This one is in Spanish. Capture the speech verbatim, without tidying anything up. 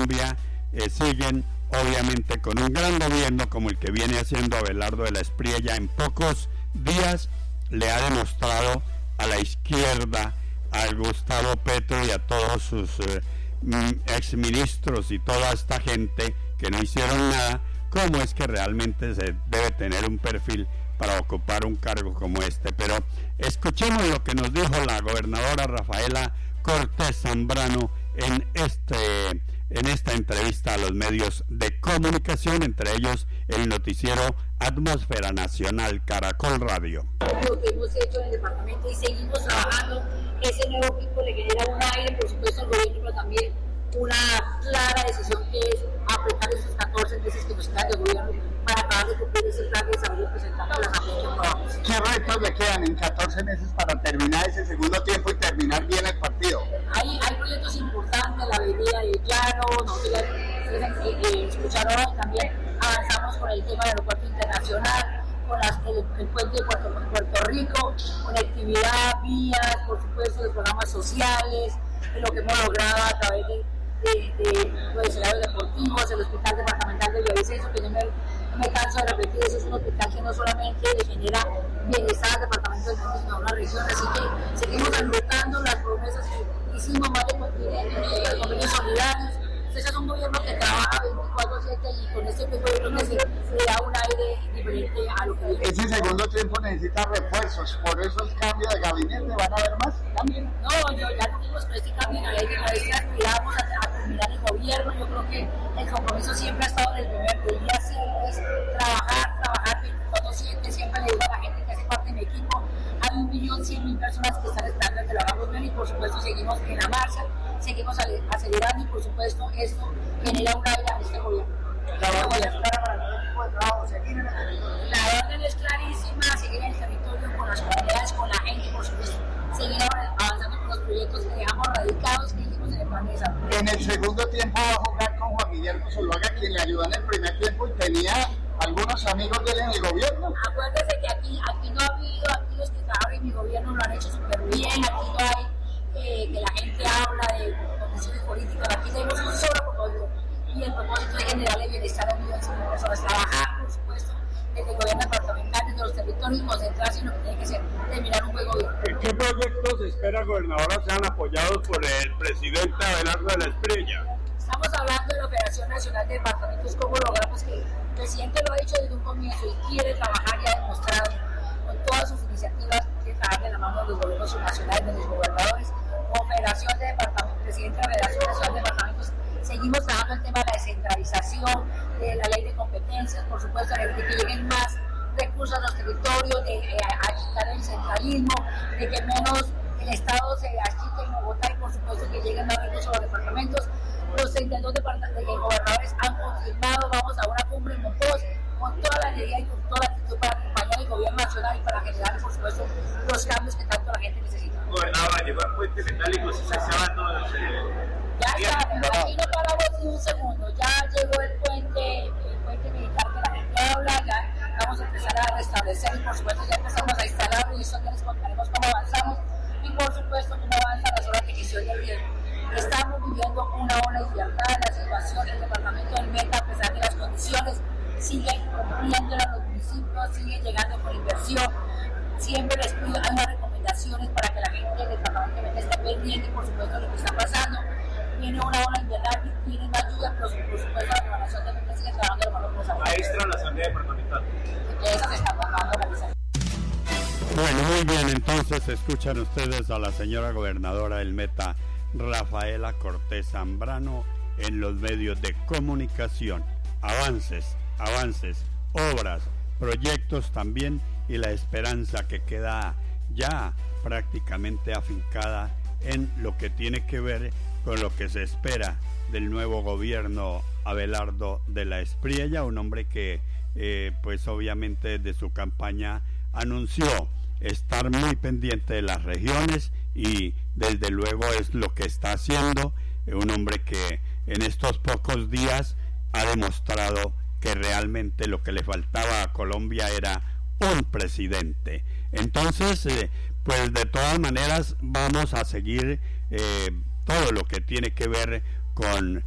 Colombia eh, siguen obviamente con un gran gobierno como el que viene haciendo Abelardo de la Espriella. En pocos días le ha demostrado a la izquierda, a Gustavo Petro y a todos sus eh, exministros y toda esta gente que no hicieron nada, cómo es que realmente se debe tener un perfil para ocupar un cargo como este. Pero escuchemos lo que nos dijo la gobernadora Rafaela Cortés Zambrano en este en esta entrevista a los medios de comunicación, entre ellos el noticiero Atmósfera Nacional Caracol Radio. Lo que hemos hecho en el departamento y seguimos trabajando, ese nuevo equipo le genera un aire, por supuesto al gobierno, pero también una clara decisión que es aplicar esos catorce meses que nos quedan de gobierno para acabar de cumplir ese plan de desarrollo presentado a la Asamblea que aprobamos. ¿Qué retos le quedan en catorce meses para terminar ese segundo tiempo y terminar bien el partido? Hay, hay proyectos importantes, la avenida de Llano, nosotros ya eh, eh, escucharon hoy también, avanzamos con el tema del aeropuerto internacional, con las, el, el puente de Puerto, Puerto Rico, conectividad, vías, por supuesto, de programas sociales, de lo que hemos logrado a través de de, de los escenarios deportivos, el hospital departamental de Villavicencio, que yo me, no me canso de repetir, eso es un hospital que no solamente le genera bienestar al departamento del mundo, sino a una región, así que seguimos enrutando las promesas que hicimos, más de convenios solidarios. Ese es un gobierno que trabaja veinticuatro siete y con este tipo de cosas le da un aire diferente a lo que viene. Ese segundo tiempo necesita refuerzos, por eso el cambio de gabinete, ¿van a haber más cambios? No, yo ya no fuimos con este cambio de gabinete, nosotros aspiramos a, a terminar el gobierno. Yo creo que el compromiso siempre ha estado desde el primer día, siempre es trabajar, trabajar veinticuatro siete, siempre le digo a la gente que hace parte de mi equipo, hay un millón cien mil personas que están esperando que lo hagamos bien y por supuesto seguimos en la marcha, seguimos acelerando y por supuesto esto genera un aire a este gobierno. La orden es clara para el equipo de trabajo, seguir en el territorio. La orden es clarísima, seguir en el territorio con las comunidades, con la gente, por supuesto, seguir avanzando con los proyectos que dejamos radicados que hicimos en el plan de desarrollo. En el segundo tiempo va a jugar con Juan Guillermo Zuluaga, quien le ayudó en el primer tiempo y tenía algunos amigos de él en el gobierno. Acuérdese que aquí, aquí no ha habido, aquí los que trabajan en mi gobierno lo han hecho súper bien, aquí no hay eh, que la gente habla de condiciones políticas, aquí tenemos un solo propósito y el propósito es generarle bienestar a millones de personas, trabajar por supuesto desde el gobierno departamental, desde los territorios y concentrarse en lo que tiene que ser terminar un buen gobierno. ¿Qué proyectos espera gobernadora sean apoyados por el presidente Abelardo de la Espriella? Estamos hablando de la Operación Nacional de Departamentos, cómo logramos que el presidente lo ha dicho desde un comienzo y quiere trabajar y ha demostrado con todas sus iniciativas, quiere trabajar de la mano de los gobiernos subnacionales, de los gobernadores, Confederación de Departamentos, presidente de la Federación Nacional de Departamentos. Seguimos trabajando el tema de la descentralización, de la ley de competencias, por supuesto, de que lleguen más recursos a los territorios, de eh, achicar el centralismo, de que menos el Estado se achique en Bogotá y por supuesto que lleguen más recursos a los departamentos. Los treinta y dos gobernadores han confirmado, vamos a una cumbre en Monpós con toda la energía y con toda la actitud para acompañar al gobierno nacional y para generar, por supuesto, los cambios que tanto la gente necesita. Gobernadora, llegó el puente metálico, se está acabando. Ya está, aquí no paramos ni un segundo, ya llegó el puente, el puente militar que la gente habla, ya vamos a empezar a restablecer y por supuesto ya empezamos a instalarlo y eso ya les contaremos cómo avanzamos y por supuesto cómo avanzan las horas de gestión del riesgo. Estamos viviendo una ola de libertad, la situación del departamento del Meta, a pesar de las condiciones, sigue cumpliendo a los municipios, sigue llegando con inversión. Siempre les pido, hay unas recomendaciones para que la gente del departamento del Meta esté pendiente, por supuesto, de lo que está pasando. Viene una ola invernal, tienen más lluvia, pero por supuesto la gobernación del Meta sigue trabajando de mano con Ahí está la Asamblea Departamental. Esa se está tratando de realizar. Bueno, muy bien, entonces escuchan ustedes a la señora gobernadora del Meta, Rafaela Cortés Zambrano, en los medios de comunicación. Avances, avances, obras, proyectos también y la esperanza que queda ya prácticamente afincada en lo que tiene que ver con lo que se espera del nuevo gobierno Abelardo de la Espriella, un hombre que eh, pues obviamente desde su campaña anunció estar muy pendiente de las regiones y desde luego es lo que está haciendo, un hombre que en estos pocos días ha demostrado que realmente lo que le faltaba a Colombia era un presidente. Entonces, eh, pues de todas maneras vamos a seguir eh, todo lo que tiene que ver con